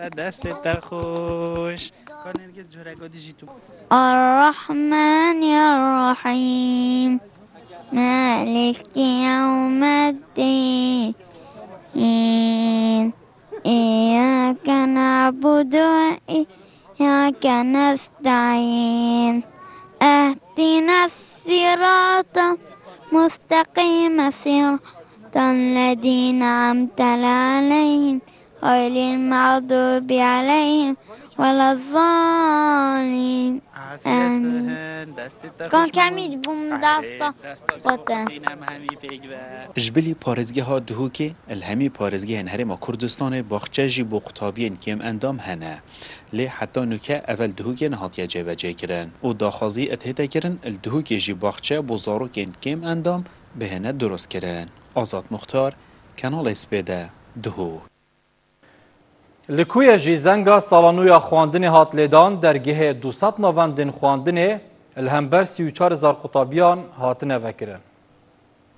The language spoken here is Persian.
دستت تخوش کنن که جورگو دیجیتو الرحمن الرحیم مالك يوم الدين إياك نعبد وإياك نستعين اهدنا الصراط المستقيم صراط الذين أنعمت عليهم غير المغضوب عليهم ولا الضالين آمين. كان كميد بوم دستا قطن جبلی پارێزگە ها دهوکی الهمی پارێزگە هەرێما کوردستان باخچه جی بۆ قوتابیên کێم ئەندام هەنە لێ حتا نوکە ئەڤەل دهوکێن هاتیە جێبەجێکردن و داخوازی ئەتهێتەکردن الدهوکێ جی باخچە بۆ زارۆکên کێم ئەندام بهێنە دروستکردن. ئازاد مختار کەناڵی سپێدە دهوک. Li Kuyê jî zenga salanûya xwandinê hat lêdan dergehê 200 navendên xwandinê li hember 34,000 qutabiyan hatine vekirin.